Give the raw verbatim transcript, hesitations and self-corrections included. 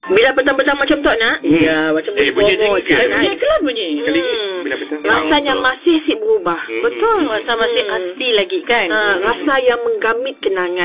Bila petang-petang macam tu nak? Hmm. Ya, macam Eh, bunyi bomo je ke? Ya, kelas bunyi. Kali Hmm. bila petang. Rasanya masih si berubah. Hmm. Betul, rasa masih Hmm. asli lagi kan? Ha, rasa yang menggamit kenangan